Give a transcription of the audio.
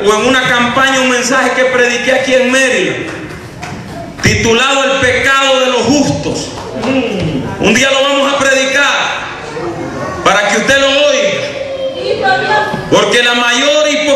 o en una campaña un mensaje que prediqué aquí en Maryland, titulado El pecado de los justos. Un día lo vamos a predicar para que usted lo oiga, porque la mayor hipocresía